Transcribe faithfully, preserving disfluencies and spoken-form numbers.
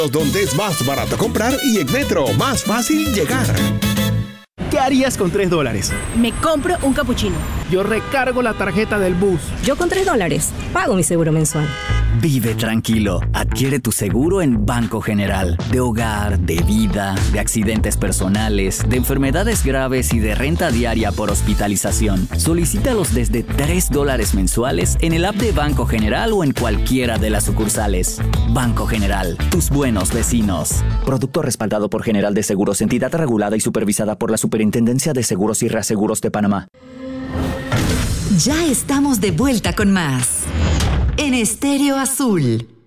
donde es más barato comprar y en Metro más fácil llegar. ¿Qué harías con tres dólares? Me compro un capuchino. Yo recargo la tarjeta del bus. Yo con tres dólares pago mi seguro mensual. Vive tranquilo. Adquiere tu seguro en Banco General. De hogar, de vida, de accidentes personales, de enfermedades graves y de renta diaria por hospitalización. Solicítalos desde tres dólares mensuales en el app de Banco General o en cualquiera de las sucursales. Banco General, tus buenos vecinos. Producto respaldado por General de Seguros, entidad regulada y supervisada por la Superintendencia de Seguros y Reaseguros de Panamá. Ya estamos de vuelta con más en Estéreo Azul.